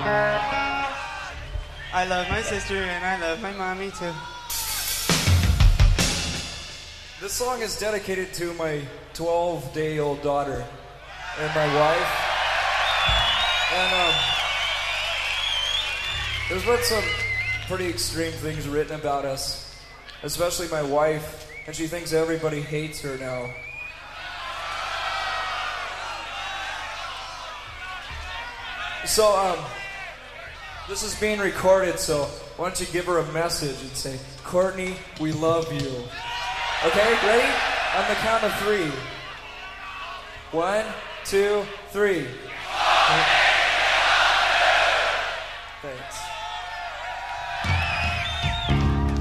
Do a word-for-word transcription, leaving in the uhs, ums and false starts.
I love my sister and I love my mommy too. This song is dedicated to my twelve-day-old daughter and my wife. And um, there's been some pretty extreme things written about us, especially my wife, and she thinks everybody hates her now. So, um, this is being recorded, so why don't you give her a message and say, Courtney, we love you. Okay, ready? On the count of three. One, two, three.